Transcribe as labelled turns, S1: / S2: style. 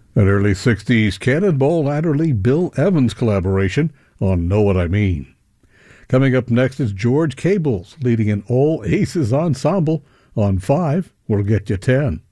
S1: An early 60s Cannonball Adderley Bill Evans collaboration on Know What I Mean. Coming up next is George Cables leading an all aces ensemble on 5 We'll Get You 10.